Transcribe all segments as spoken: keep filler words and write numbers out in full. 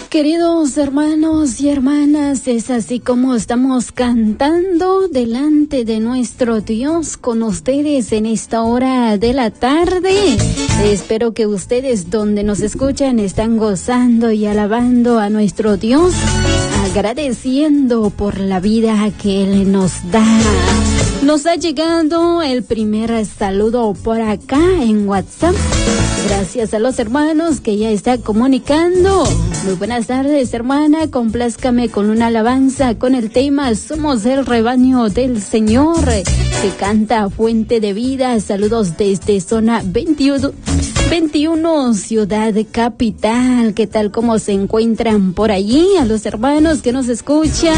Queridos hermanos y hermanas, es así como estamos cantando delante de nuestro Dios con ustedes en esta hora de la tarde. Espero que ustedes donde nos escuchan están gozando y alabando a nuestro Dios, agradeciendo por la vida que Él nos da. Nos ha llegado el primer saludo por acá en WhatsApp. Gracias a los hermanos que ya están comunicando. Muy buenas tardes, hermana. Complázcame con una alabanza con el tema Somos el rebaño del Señor, que canta Fuente de Vida. Saludos desde zona veintiuno, veintiuno, Ciudad Capital. ¿Qué tal? ¿Cómo se encuentran por allí? A los hermanos que nos escuchan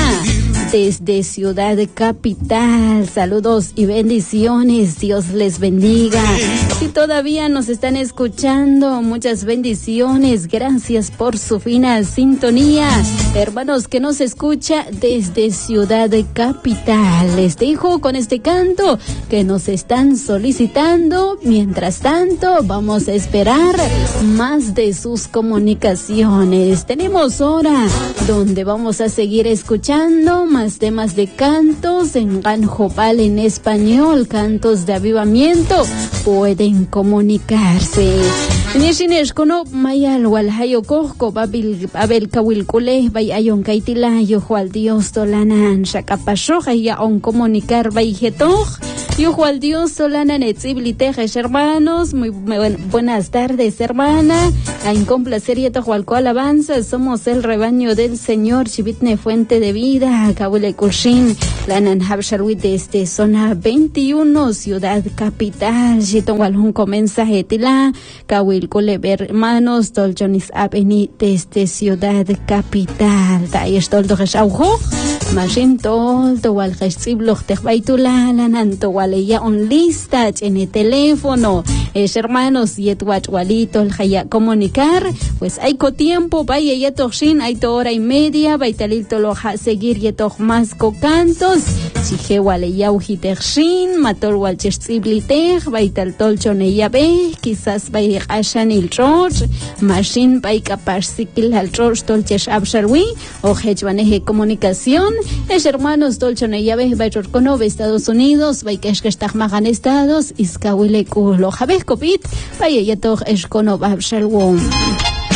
desde Ciudad Capital, saludos y bendiciones. Dios les bendiga. Si todavía nos están escuchando, muchas bendiciones. Gracias por su fina sintonía. Hermanos que nos escucha desde Ciudad Capital, les dejo con este canto que nos están solicitando. Mientras tanto, vamos a esperar más de sus comunicaciones. Tenemos hora donde vamos a seguir escuchando más temas de cantos en Ganjopal en español, cantos de avivamiento. Pueden comunicarse. Nishinish kono mayal wal hayo kohko babil abel kawil kule bay ayon kaitila yo jual Dios tolanan shakapasho ya on comunicar bay jetoj yo jual Dios tolanan etziblitejes. Hermanos, muy buenas tardes, hermana. En complacería tojual cual alabanza. Somos el rebaño del Señor, Chivitne Fuente de Vida, Kawile Kushin, Lanan Habsharwit desde zona veintiuno, Ciudad Capital. Jitongual un mensaje tila Kawil Kuleber, hermanos, Toljonis Abeni desde Ciudad Capital. Tayesh Toldojesh Aujo, Mashin Tol, Towal Jeshibloch Tejbaitula, Lanan Towaleya on lista en el teléfono. Es hermanos, Yetwach Walito, el Jaya comunicar, pues hay co tiempo, vaya Yetoxin, hay to hora y media, Baitalil Toloja seguir Yetox más co cantos, Chije Waleyau Hitexin, Matol Walchestiblitej, Baital Tolchon Eyabe, quizás Bay Ashanil George, Mashin Bay Caparsikil al George Tolchesh Absharwi, o Hechbaneje Comunicación, es hermanos Tolchon Eyabe, Baychorcono, Estados Unidos, Baykeshkestagmagan Estados, Iskawile Kulo Jabe Kopit, vaya Yetox Eshkono Babsharwom.